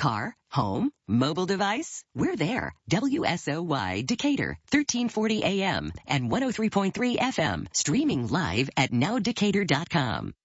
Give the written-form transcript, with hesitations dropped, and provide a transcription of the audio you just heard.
Car, home, mobile device, we're there. WSOY Decatur, 1340 AM and 103.3 FM, streaming live at nowdecatur.com.